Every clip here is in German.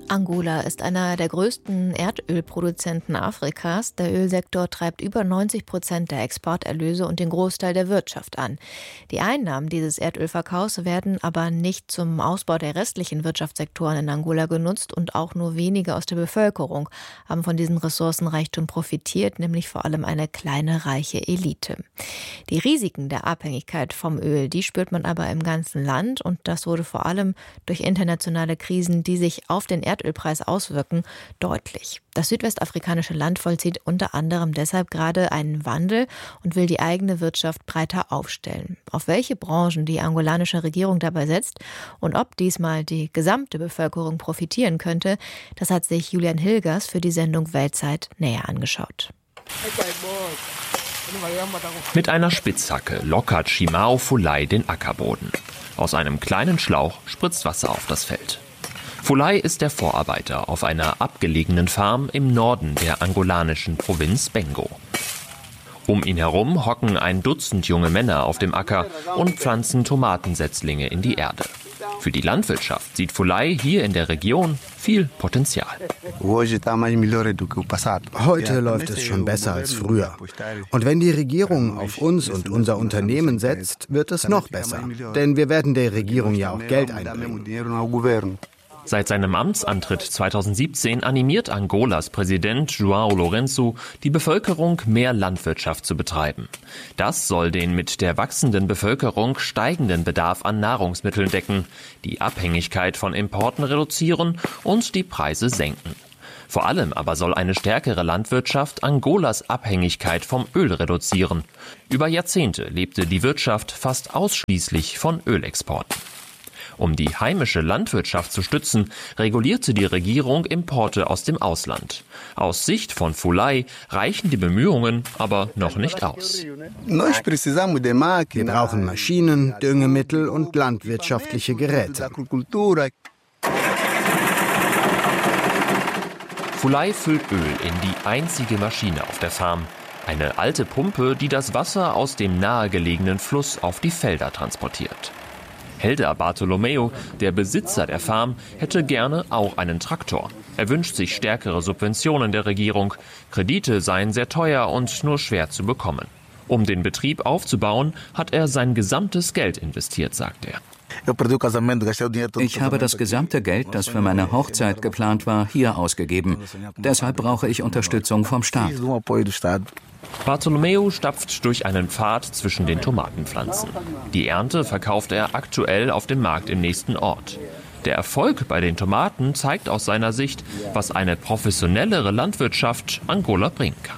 Angola ist einer der größten Erdölproduzenten Afrikas. Der Ölsektor treibt über 90% der Exporterlöse und den Großteil der Wirtschaft an. Die Einnahmen dieses Erdölverkaufs werden aber nicht zum Ausbau der restlichen Wirtschaftssektoren in Angola genutzt und auch nur wenige aus der Bevölkerung haben von diesem Ressourcenreichtum profitiert, nämlich vor allem eine kleine reiche Elite. Die Risiken der Abhängigkeit vom Öl, die spürt man aber im ganzen Land und das wurde vor allem durch internationale Krisen, die sich auf den Erdölpreis auswirken, deutlich. Das südwestafrikanische Land vollzieht unter anderem deshalb gerade einen Wandel und will die eigene Wirtschaft breiter aufstellen. Auf welche Branchen die angolanische Regierung dabei setzt und ob diesmal die gesamte Bevölkerung profitieren könnte, das hat sich Julian Hilgers für die Sendung Weltzeit näher angeschaut. Mit einer Spitzhacke lockert Shimao Fulai den Ackerboden. Aus einem kleinen Schlauch spritzt Wasser auf das Feld. Fulai ist der Vorarbeiter auf einer abgelegenen Farm im Norden der angolanischen Provinz Bengo. Um ihn herum hocken ein Dutzend junge Männer auf dem Acker und pflanzen Tomatensetzlinge in die Erde. Für die Landwirtschaft sieht Fulai hier in der Region viel Potenzial. Heute läuft es schon besser als früher. Und wenn die Regierung auf uns und unser Unternehmen setzt, wird es noch besser. Denn wir werden der Regierung ja auch Geld einbringen. Seit seinem Amtsantritt 2017 animiert Angolas Präsident João Lourenço die Bevölkerung, mehr Landwirtschaft zu betreiben. Das soll den mit der wachsenden Bevölkerung steigenden Bedarf an Nahrungsmitteln decken, die Abhängigkeit von Importen reduzieren und die Preise senken. Vor allem aber soll eine stärkere Landwirtschaft Angolas Abhängigkeit vom Öl reduzieren. Über Jahrzehnte lebte die Wirtschaft fast ausschließlich von Ölexporten. Um die heimische Landwirtschaft zu stützen, regulierte die Regierung Importe aus dem Ausland. Aus Sicht von Fulai reichen die Bemühungen aber noch nicht aus. Wir brauchen Maschinen, Düngemittel und landwirtschaftliche Geräte. Fulai füllt Öl in die einzige Maschine auf der Farm. Eine alte Pumpe, die das Wasser aus dem nahegelegenen Fluss auf die Felder transportiert. Helder Bartolomeo, der Besitzer der Farm, hätte gerne auch einen Traktor. Er wünscht sich stärkere Subventionen der Regierung. Kredite seien sehr teuer und nur schwer zu bekommen. Um den Betrieb aufzubauen, hat er sein gesamtes Geld investiert, sagt er. Ich habe das gesamte Geld, das für meine Hochzeit geplant war, hier ausgegeben. Deshalb brauche ich Unterstützung vom Staat. Bartolomeo stapft durch einen Pfad zwischen den Tomatenpflanzen. Die Ernte verkauft er aktuell auf dem Markt im nächsten Ort. Der Erfolg bei den Tomaten zeigt aus seiner Sicht, was eine professionellere Landwirtschaft Angola bringen kann.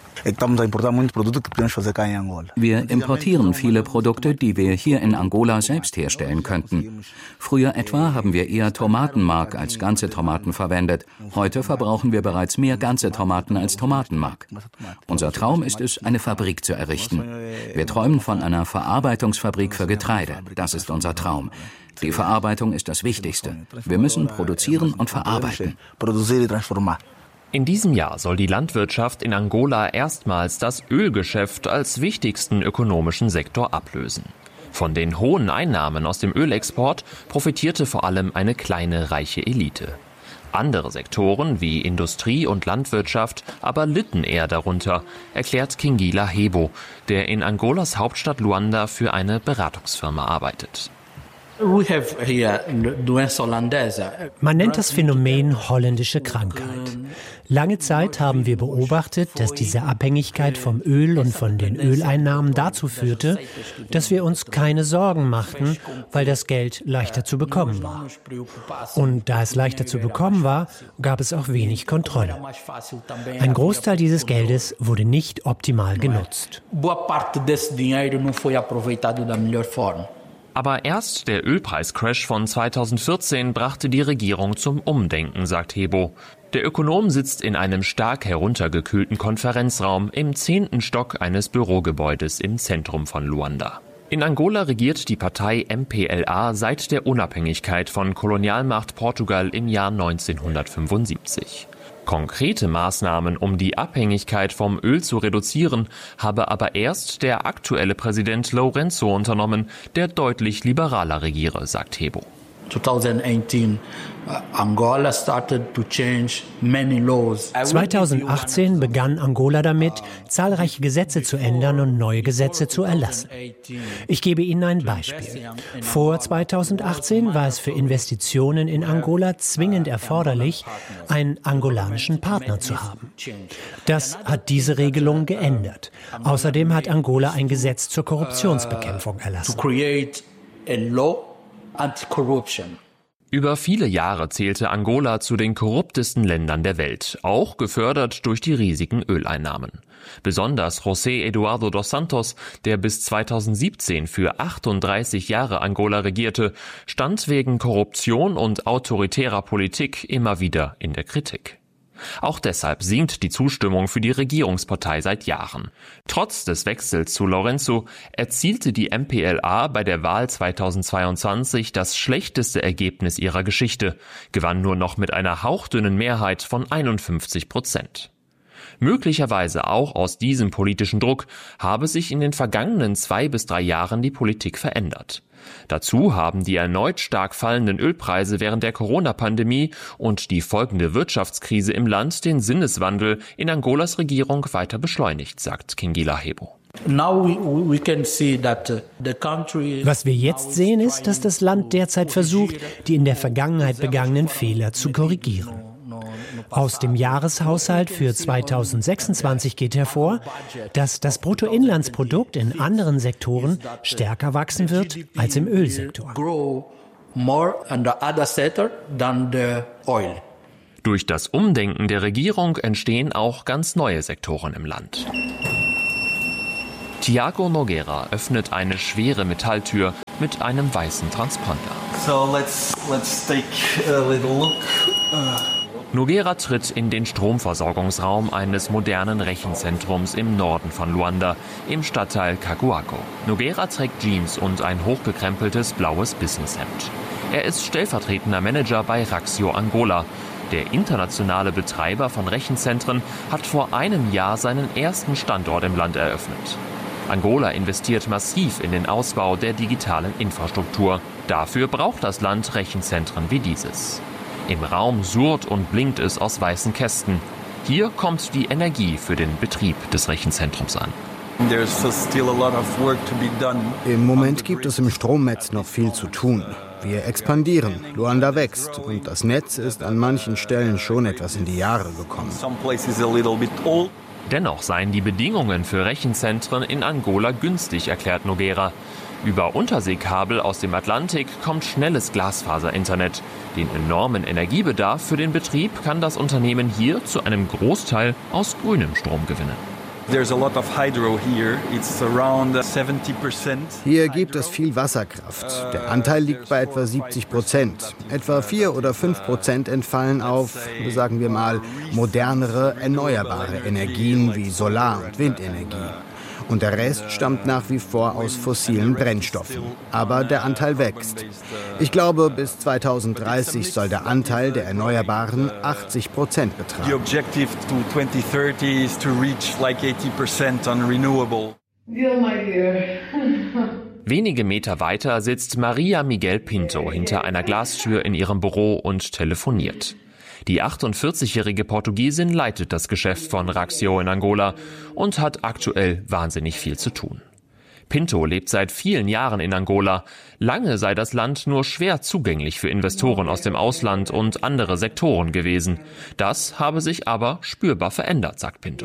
Wir importieren viele Produkte, die wir hier in Angola selbst herstellen könnten. Früher etwa haben wir eher Tomatenmark als ganze Tomaten verwendet. Heute verbrauchen wir bereits mehr ganze Tomaten als Tomatenmark. Unser Traum ist es, eine Fabrik zu errichten. Wir träumen von einer Verarbeitungsfabrik für Getreide. Das ist unser Traum. Die Verarbeitung ist das Wichtigste. Wir müssen produzieren und verarbeiten. In diesem Jahr soll die Landwirtschaft in Angola erstmals das Ölgeschäft als wichtigsten ökonomischen Sektor ablösen. Von den hohen Einnahmen aus dem Ölexport profitierte vor allem eine kleine reiche Elite. Andere Sektoren wie Industrie und Landwirtschaft aber litten eher darunter, erklärt Kingila Hebo, der in Angolas Hauptstadt Luanda für eine Beratungsfirma arbeitet. Man nennt das Phänomen holländische Krankheit. Lange Zeit haben wir beobachtet, dass diese Abhängigkeit vom Öl und von den Öleinnahmen dazu führte, dass wir uns keine Sorgen machten, weil das Geld leichter zu bekommen war. Und da es leichter zu bekommen war, gab es auch wenig Kontrolle. Ein Großteil dieses Geldes wurde nicht optimal genutzt. Aber erst der Ölpreiscrash von 2014 brachte die Regierung zum Umdenken, sagt Hebo. Der Ökonom sitzt in einem stark heruntergekühlten Konferenzraum im 10. Stock eines Bürogebäudes im Zentrum von Luanda. In Angola regiert die Partei MPLA seit der Unabhängigkeit von Kolonialmacht Portugal im Jahr 1975. Konkrete Maßnahmen, um die Abhängigkeit vom Öl zu reduzieren, habe aber erst der aktuelle Präsident Lourenço unternommen, der deutlich liberaler regiere, sagt Hebo. 2018 begann Angola damit, zahlreiche Gesetze zu ändern und neue Gesetze zu erlassen. Ich gebe Ihnen ein Beispiel. Vor 2018 war es für Investitionen in Angola zwingend erforderlich, einen angolanischen Partner zu haben. Das hat diese Regelung geändert. Außerdem hat Angola ein Gesetz zur Korruptionsbekämpfung erlassen. Über viele Jahre zählte Angola zu den korruptesten Ländern der Welt, auch gefördert durch die riesigen Öleinnahmen. Besonders José Eduardo dos Santos, der bis 2017 für 38 Jahre Angola regierte, stand wegen Korruption und autoritärer Politik immer wieder in der Kritik. Auch deshalb sinkt die Zustimmung für die Regierungspartei seit Jahren. Trotz des Wechsels zu Lourenço erzielte die MPLA bei der Wahl 2022 das schlechteste Ergebnis ihrer Geschichte, gewann nur noch mit einer hauchdünnen Mehrheit von 51%. Möglicherweise auch aus diesem politischen Druck habe sich in den vergangenen 2 bis 3 Jahren die Politik verändert. Dazu haben die erneut stark fallenden Ölpreise während der Corona-Pandemie und die folgende Wirtschaftskrise im Land den Sinneswandel in Angolas Regierung weiter beschleunigt, sagt Kingi Lahebo. Was wir jetzt sehen, ist, dass das Land derzeit versucht, die in der Vergangenheit begangenen Fehler zu korrigieren. Aus dem Jahreshaushalt für 2026 geht hervor, dass das Bruttoinlandsprodukt in anderen Sektoren stärker wachsen wird als im Ölsektor. Durch das Umdenken der Regierung entstehen auch ganz neue Sektoren im Land. Tiago Nogueira öffnet eine schwere Metalltür mit einem weißen Transponder. So let's take a little look. Nogueira tritt in den Stromversorgungsraum eines modernen Rechenzentrums im Norden von Luanda, im Stadtteil Kakuako. Nogueira trägt Jeans und ein hochgekrempeltes blaues Businesshemd. Er ist stellvertretender Manager bei Raxio Angola. Der internationale Betreiber von Rechenzentren hat vor einem Jahr seinen ersten Standort im Land eröffnet. Angola investiert massiv in den Ausbau der digitalen Infrastruktur. Dafür braucht das Land Rechenzentren wie dieses. Im Raum surrt und blinkt es aus weißen Kästen. Hier kommt die Energie für den Betrieb des Rechenzentrums an. Im Moment gibt es im Stromnetz noch viel zu tun. Wir expandieren, Luanda wächst und das Netz ist an manchen Stellen schon etwas in die Jahre gekommen. Dennoch seien die Bedingungen für Rechenzentren in Angola günstig, erklärt Nogueira. Über Unterseekabel aus dem Atlantik kommt schnelles Glasfaser-Internet. Den enormen Energiebedarf für den Betrieb kann das Unternehmen hier zu einem Großteil aus grünem Strom gewinnen. Hier gibt es viel Wasserkraft. Der Anteil liegt bei etwa 70%. Etwa 4 oder 5% entfallen auf, sagen wir mal, modernere, erneuerbare Energien wie Solar- und Windenergie. Und der Rest stammt nach wie vor aus fossilen Brennstoffen. Aber der Anteil wächst. Ich glaube, bis 2030 soll der Anteil der Erneuerbaren 80% betragen. The objective to 2030 is to reach like 80% on renewable. Wenige Meter weiter sitzt Maria Miguel Pinto hinter einer Glastür in ihrem Büro und telefoniert. Die 48-jährige Portugiesin leitet das Geschäft von Raxio in Angola und hat aktuell wahnsinnig viel zu tun. Pinto lebt seit vielen Jahren in Angola. Lange sei das Land nur schwer zugänglich für Investoren aus dem Ausland und andere Sektoren gewesen. Das habe sich aber spürbar verändert, sagt Pinto.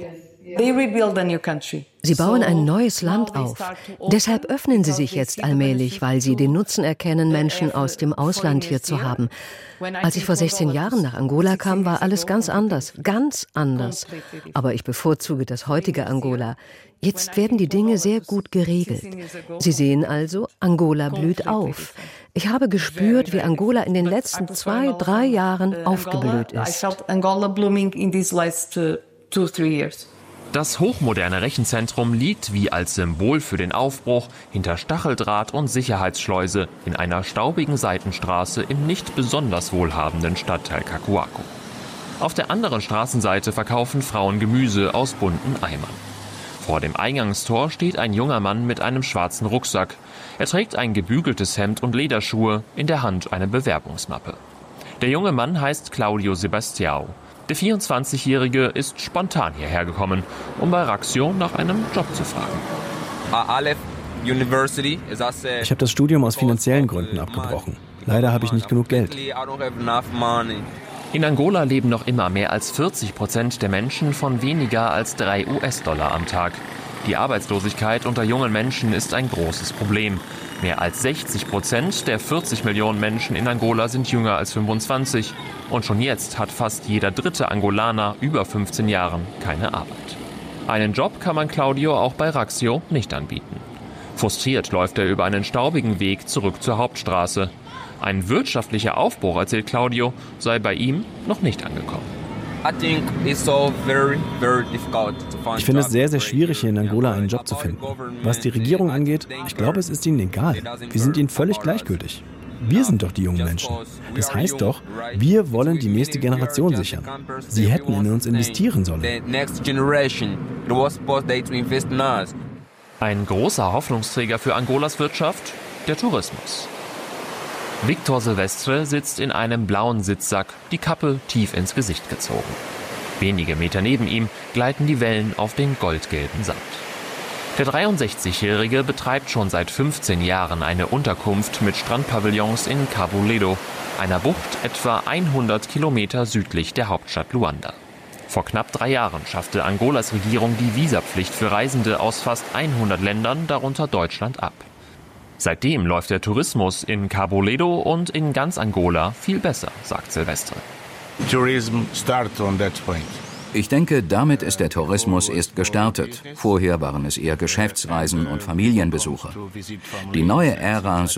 Sie bauen ein neues Land auf. Deshalb öffnen sie sich jetzt allmählich, weil sie den Nutzen erkennen, Menschen aus dem Ausland hier zu haben. Als ich vor 16 Jahren nach Angola kam, war alles ganz anders, ganz anders. Aber ich bevorzuge das heutige Angola. Jetzt werden die Dinge sehr gut geregelt. Sie sehen also, Angola blüht auf. Ich habe gespürt, wie Angola in den letzten 2-3 Jahren aufgeblüht ist. Das hochmoderne Rechenzentrum liegt wie als Symbol für den Aufbruch hinter Stacheldraht und Sicherheitsschleuse in einer staubigen Seitenstraße im nicht besonders wohlhabenden Stadtteil Kakuako. Auf der anderen Straßenseite verkaufen Frauen Gemüse aus bunten Eimern. Vor dem Eingangstor steht ein junger Mann mit einem schwarzen Rucksack. Er trägt ein gebügeltes Hemd und Lederschuhe, in der Hand eine Bewerbungsmappe. Der junge Mann heißt Claudio Sebastião. Der 24-Jährige ist spontan hierher gekommen, um bei Raxio nach einem Job zu fragen. Ich habe das Studium aus finanziellen Gründen abgebrochen. Leider habe ich nicht genug Geld. In Angola leben noch immer mehr als 40% der Menschen von weniger als $3 am Tag. Die Arbeitslosigkeit unter jungen Menschen ist ein großes Problem. Mehr als 60% der 40 Millionen Menschen in Angola sind jünger als 25. Und schon jetzt hat fast jeder dritte Angolaner über 15 Jahren keine Arbeit. Einen Job kann man Claudio auch bei Raxio nicht anbieten. Frustriert läuft er über einen staubigen Weg zurück zur Hauptstraße. Ein wirtschaftlicher Aufbruch, erzählt Claudio, sei bei ihm noch nicht angekommen. Ich finde es sehr, sehr schwierig, hier in Angola einen Job zu finden. Was die Regierung angeht, ich glaube, es ist ihnen egal. Wir sind ihnen völlig gleichgültig. Wir sind doch die jungen Menschen. Das heißt doch, wir wollen die nächste Generation sichern. Sie hätten in uns investieren sollen. Ein großer Hoffnungsträger für Angolas Wirtschaft, der Tourismus. Victor Silvestre sitzt in einem blauen Sitzsack, die Kappe tief ins Gesicht gezogen. Wenige Meter neben ihm gleiten die Wellen auf den goldgelben Sand. Der 63-Jährige betreibt schon seit 15 Jahren eine Unterkunft mit Strandpavillons in Cabo Ledo, einer Bucht etwa 100 Kilometer südlich der Hauptstadt Luanda. Vor knapp 3 Jahren schaffte Angolas Regierung die Visapflicht für Reisende aus fast 100 Ländern, darunter Deutschland, ab. Seitdem läuft der Tourismus in Cabo Ledo und in ganz Angola viel besser, sagt Silvestre. Ich denke, damit ist der Tourismus erst gestartet. Vorher waren es eher Geschäftsreisen und Familienbesuche. Die neue Ära